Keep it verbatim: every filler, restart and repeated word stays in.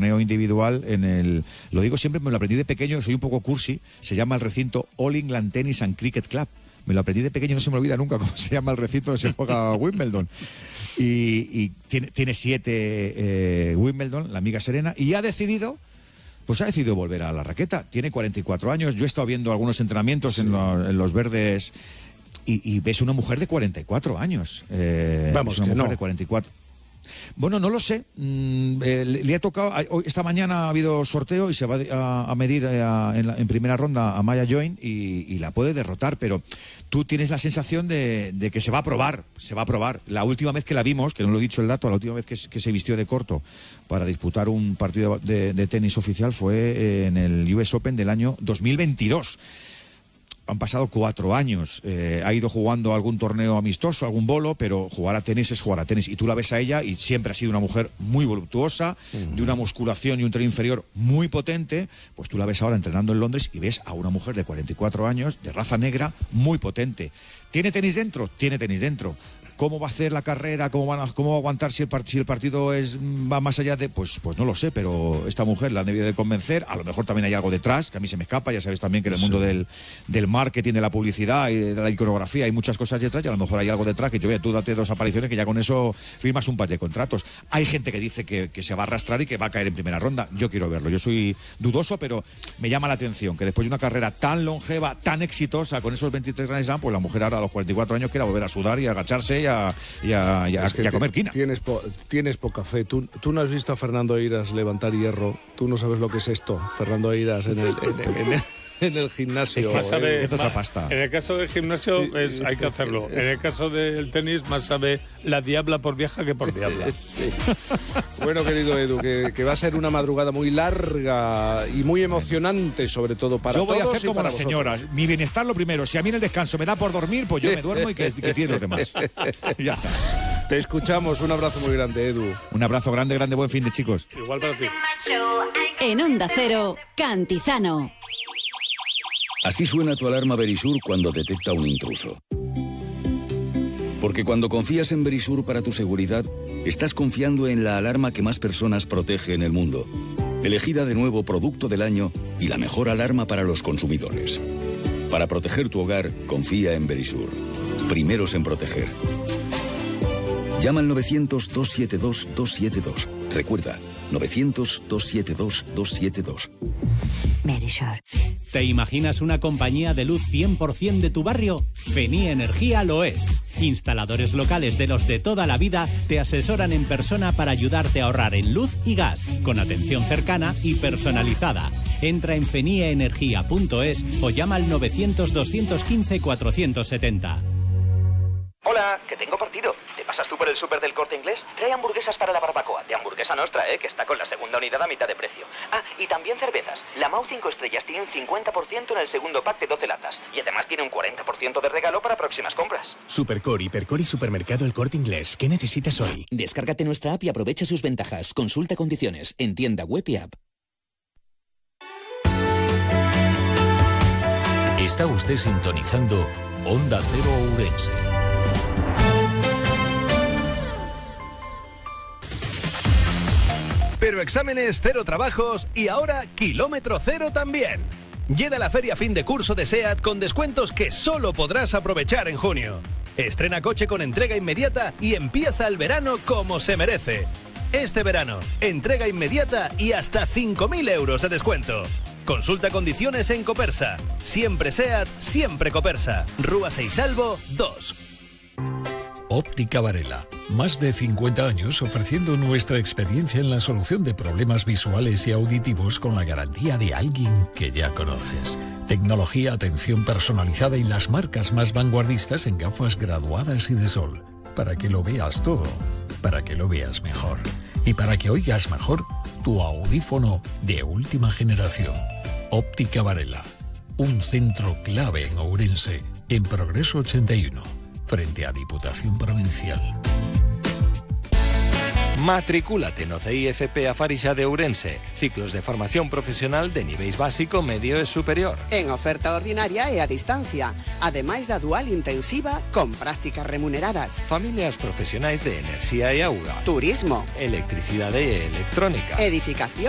torneo individual en el... Lo digo siempre, me lo aprendí de pequeño, soy un poco cursi, se llama el recinto All England Tennis and Cricket Club. Me lo aprendí de pequeño, no se me olvida nunca cómo se llama el recinto donde se juega Wimbledon. Y, y tiene, tiene siete eh, Wimbledon, la amiga Serena, y ha decidido... Pues ha decidido volver a la raqueta. Tiene cuarenta y cuatro años. Yo he estado viendo algunos entrenamientos sí. en, lo, en los verdes y, y ves una mujer de cuarenta y cuatro años. Eh, Vamos, es una que mujer no. de cuarenta y cuatro. Bueno, no lo sé. Mm, eh, le, le ha tocado. Hoy, esta mañana ha habido sorteo y se va a, a medir eh, a, en, la, en primera ronda a Maya Join y, y la puede derrotar, pero tú tienes la sensación de, de que se va a probar. Se va a probar. La última vez que la vimos, que no lo he dicho el dato, la última vez que, que se vistió de corto para disputar un partido de, de tenis oficial fue en el U S Open del año dos mil veintidós. Han pasado cuatro años, eh, ha ido jugando algún torneo amistoso, algún bolo, pero jugar a tenis es jugar a tenis. Y tú la ves a ella y siempre ha sido una mujer muy voluptuosa, uh-huh. de una musculación y un tren inferior muy potente. Pues tú la ves ahora entrenando en Londres y ves a una mujer de cuarenta y cuatro años, de raza negra, muy potente. ¿Tiene tenis dentro? Tiene tenis dentro. ¿Cómo va a hacer la carrera? ¿Cómo, van a, cómo va a aguantar si el, part, si el partido es, va más allá de...? Pues, pues no lo sé, pero esta mujer la han debido de convencer. A lo mejor también hay algo detrás, que a mí se me escapa. Ya sabes también que en el mundo sí. del, del marketing, de la publicidad y de la iconografía hay muchas cosas detrás y a lo mejor hay algo detrás que yo vea, tú date dos apariciones que ya con eso firmas un par de contratos. Hay gente que dice que, que se va a arrastrar y que va a caer en primera ronda. Yo quiero verlo. Yo soy dudoso, pero me llama la atención que después de una carrera tan longeva, tan exitosa, con esos veintitrés Grand Slam, pues la mujer ahora a los cuarenta y cuatro años quiera volver a sudar y a agacharse y a... Y a Y a, es que y a comer quina. Tienes, po, tienes poca fe. Tú, tú no has visto a Fernando Eiras levantar hierro. Tú no sabes lo que es esto, Fernando Eiras en el, en, en, en, en el gimnasio. Más sabe, eh, es otra pasta. En el caso del gimnasio es, hay que hacerlo. En el caso del tenis, más sabe la diabla por vieja que por diabla. Sí. Bueno, querido Edu, que, que va a ser una madrugada muy larga y muy emocionante, sobre todo para todos. Yo voy a hacer como las señoras. Mi bienestar lo primero. Si a mí en el descanso me da por dormir, pues yo me duermo y que, que tienen los demás. Y ya está. Te escuchamos. Un abrazo muy grande, Edu. Un abrazo grande, grande, buen fin de chicos. Igual para ti. En Onda Cero, Cantizano. Así suena tu alarma Verisur cuando detecta un intruso. Porque cuando confías en Verisur para tu seguridad, estás confiando en la alarma que más personas protege en el mundo. Elegida de nuevo producto del año y la mejor alarma para los consumidores. Para proteger tu hogar, confía en Verisur. Primeros en proteger. Llama al novecientos, dos siete dos, dos siete dos. Recuerda, novecientos, dos siete dos, dos siete dos. Verisur. ¿Te imaginas una compañía de luz cien por ciento de tu barrio? Feni Energía lo es. Instaladores locales de los de toda la vida te asesoran en persona para ayudarte a ahorrar en luz y gas, con atención cercana y personalizada. Entra en fenieenergia punto es o llama al novecientos, doscientos quince, cuatrocientos setenta. Hola, que tengo partido. ¿Te pasas tú por el súper del Corte Inglés? Trae hamburguesas para la barbacoa. De Hamburguesa Nostra, ¿eh? Que está con la segunda unidad a mitad de precio. Ah, y también cervezas. La Mau cinco estrellas tiene un cincuenta por ciento en el segundo pack de doce latas. Y además tiene un cuarenta por ciento de regalo para próximas compras. Supercore, Hipercore y Supermercado El Corte Inglés. ¿Qué necesitas hoy? Descárgate nuestra app y aprovecha sus ventajas. Consulta condiciones en tienda web y app. Está usted sintonizando Onda Cero Ourense. Pero exámenes, cero trabajos y ahora kilómetro cero también. Llega la feria fin de curso de SEAT con descuentos que solo podrás aprovechar en junio. Estrena coche con entrega inmediata y empieza el verano como se merece. Este verano, entrega inmediata y hasta cinco mil euros de descuento. Consulta condiciones en Copersa. Siempre SEAT, siempre Copersa. Rúa Seisalvo dos. Óptica Varela. Más de cincuenta años ofreciendo nuestra experiencia en la solución de problemas visuales y auditivos con la garantía de alguien que ya conoces. Tecnología, atención personalizada y las marcas más vanguardistas en gafas graduadas y de sol. Para que lo veas todo. Para que lo veas mejor. Y para que oigas mejor, tu audífono de última generación. Óptica Varela. Un centro clave en Ourense, en Progreso ochenta y uno. Frente a Diputación Provincial. Matricúlate no C I F P a Farixa de Ourense. Ciclos de formación profesional de niveis básico, medio e superior. En oferta ordinaria e a distancia. Ademais da dual intensiva con prácticas remuneradas. Familias profesionais de enerxía e auga. Turismo. Electricidade e electrónica. Edificación.